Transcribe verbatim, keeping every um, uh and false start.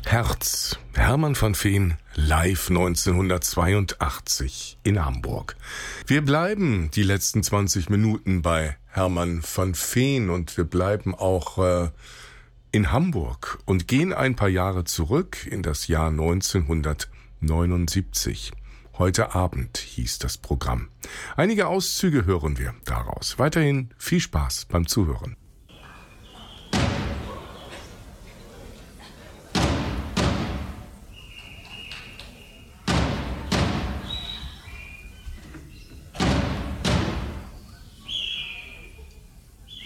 Herz, Hermann von Veen, live neunzehnhundertzweiundachtzig in Hamburg. Wir bleiben die letzten zwanzig Minuten bei Hermann von Veen und wir bleiben auch äh, in Hamburg und gehen ein paar Jahre zurück in das Jahr neunzehnhundertneunundsiebzig. Heute Abend hieß das Programm. Einige Auszüge hören wir daraus. Weiterhin viel Spaß beim Zuhören.